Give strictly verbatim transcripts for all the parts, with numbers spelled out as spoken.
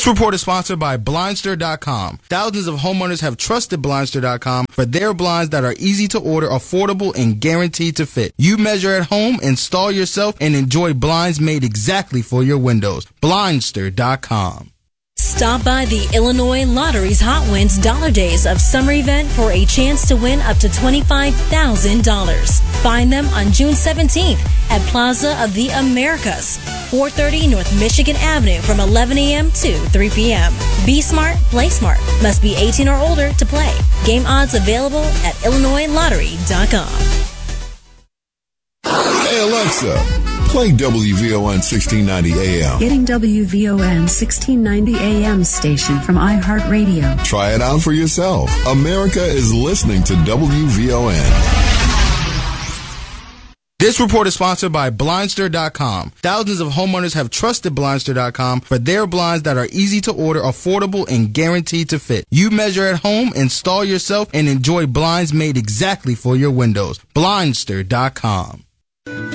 This report is sponsored by Blindster dot com. Thousands of homeowners have trusted Blindster dot com for their blinds that are easy to order, affordable, and guaranteed to fit. You measure at home, install yourself, and enjoy blinds made exactly for your windows. Blindster dot com. Stop by the Illinois Lottery's Hot Wins Dollar Days of Summer event for a chance to win up to twenty-five thousand dollars. Find them on June seventeenth at Plaza of the Americas, four thirty North Michigan Avenue from eleven a.m. to three p.m. Be smart, play smart. Must be eighteen or older to play. Game odds available at Illinois Lottery dot com. Hey Alexa, play W V O N sixteen ninety A M. Getting W V O N sixteen ninety A M station from iHeartRadio. Try it out for yourself. America is listening to W V O N. This report is sponsored by Blindster dot com. Thousands of homeowners have trusted Blindster dot com for their blinds that are easy to order, affordable, and guaranteed to fit. You measure at home, install yourself, and enjoy blinds made exactly for your windows. Blindster dot com. W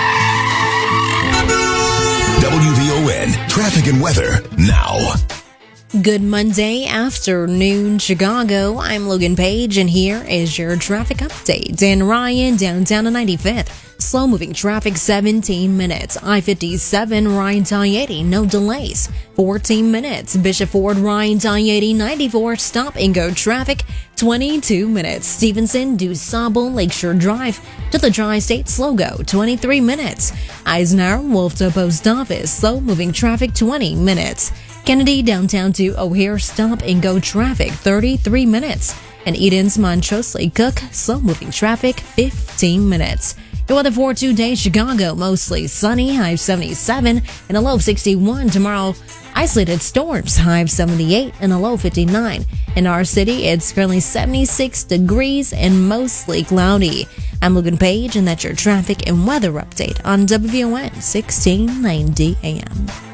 V O N traffic and weather now. Good Monday afternoon, Chicago. I'm Logan Page, and here is your traffic update. Dan Ryan, downtown on ninety-fifth. Slow-moving traffic, seventeen minutes. I fifty-seven, Ryan I eighty, no delays. fourteen minutes. Bishop Ford, Ryan I eighty, ninety-four, stop and go traffic, twenty-two minutes. Stevenson, DuSable, Lakeshore Drive to the Tri-State Slow-Go, twenty-three minutes. Eisenhower, Wolfton Post Office, slow-moving traffic, twenty minutes. Kennedy, downtown to O'Hare, stop and go traffic, thirty-three minutes. And Eden's, Montrose Cook, slow-moving traffic, fifteen minutes. Your weather for today, Chicago, mostly sunny, high of seventy-seven and a low of sixty-one. Tomorrow, isolated storms, high of seventy-eight and a low of fifty-nine. In our city, it's currently seventy-six degrees and mostly cloudy. I'm Logan Page, and that's your traffic and weather update on W V O N sixteen ninety A M.